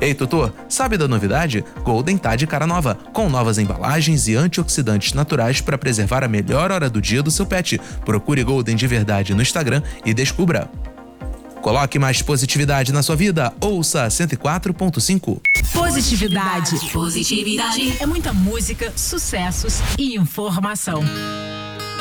Ei, tutor, sabe da novidade? Golden tá de cara nova, com novas embalagens e antioxidantes naturais para preservar a melhor hora do dia do seu pet. Procure Golden de verdade no Instagram e descubra. Coloque mais positividade na sua vida. Ouça 104.5. Positividade. Positividade. É muita música, sucessos e informação.